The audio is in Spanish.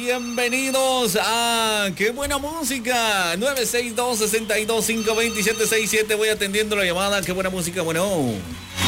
bienvenidos a Qué Buena Música, 962-62-527-67. Voy atendiendo la llamada. Qué buena música, bueno.